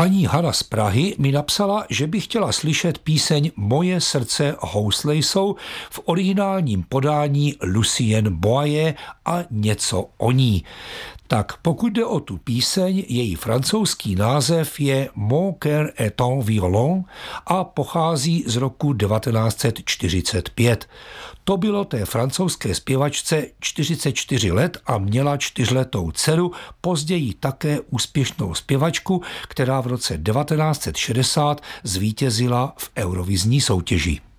Paní Hana z Prahy mi napsala, že by chtěla slyšet píseň Moje srdce housle jsou v originálním podání Lucienne Boyer a něco o ní. Tak pokud jde o tu píseň, její francouzský název je Mon cœur est un violon a pochází z roku 1945. To bylo té francouzské zpěvačce 44 let a měla 4letou dceru, později také úspěšnou zpěvačku, která v roce 1960 zvítězila v eurovizní soutěži.